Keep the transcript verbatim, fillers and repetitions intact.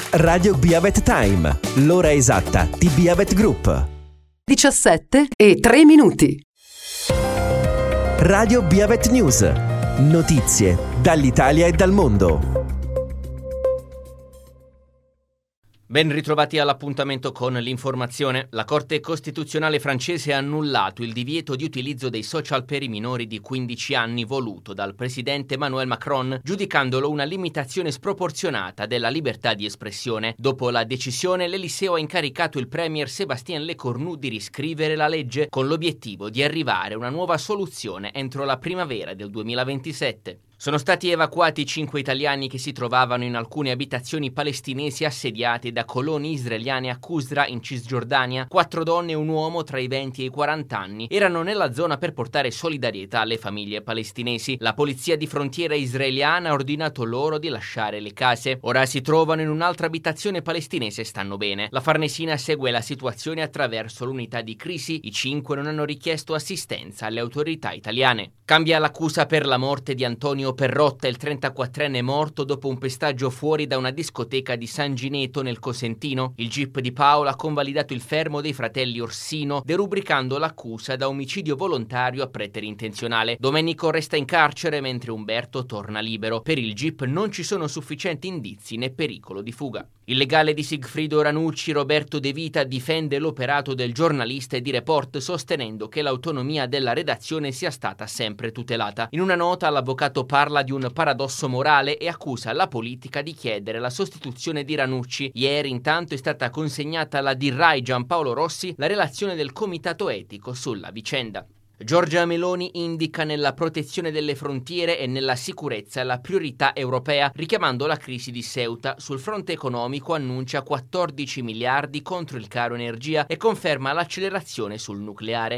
Radio Biavet Time, l'ora esatta di Biavet Group. diciassette e tre minuti. Radio Biavet News, notizie dall'Italia e dal mondo. Ben ritrovati all'appuntamento con l'informazione. La Corte Costituzionale francese ha annullato il divieto di utilizzo dei social per i minori di quindici anni voluto dal presidente Emmanuel Macron, giudicandolo una limitazione sproporzionata della libertà di espressione. Dopo la decisione, l'Eliseo ha incaricato il premier Sébastien Lecornu di riscrivere la legge con l'obiettivo di arrivare a una nuova soluzione entro la primavera del duemilaventisette. Sono stati evacuati cinque italiani che si trovavano in alcune abitazioni palestinesi assediate da coloni israeliani a Qusra in Cisgiordania. Quattro donne e un uomo tra i venti e i quaranta anni erano nella zona per portare solidarietà alle famiglie palestinesi. La polizia di frontiera israeliana ha ordinato loro di lasciare le case. Ora si trovano in un'altra abitazione palestinese e stanno bene. La Farnesina segue la situazione attraverso l'unità di crisi. I cinque non hanno richiesto assistenza alle autorità italiane. Cambia l'accusa per la morte di Antonio Perrotta, il trentaquattrenne morto dopo un pestaggio fuori da una discoteca di San Gineto nel Cosentino. Il G I P di Paola ha convalidato il fermo dei fratelli Orsino, derubricando l'accusa da omicidio volontario a preterintenzionale. Domenico resta in carcere mentre Umberto torna libero. Per il G I P non ci sono sufficienti indizi né pericolo di fuga. Il legale di Sigfrido Ranucci, Roberto De Vita, difende l'operato del giornalista e di Report, sostenendo che l'autonomia della redazione sia stata sempre tutelata. In una nota l'avvocato parla di un paradosso morale e accusa la politica di chiedere la sostituzione di Ranucci. Ieri intanto è stata consegnata alla D I R A I Giampaolo Rossi la relazione del comitato etico sulla vicenda. Giorgia Meloni indica nella protezione delle frontiere e nella sicurezza la priorità europea, richiamando la crisi di Ceuta. Sul fronte economico annuncia quattordici miliardi contro il caro energia e conferma l'accelerazione sul nucleare.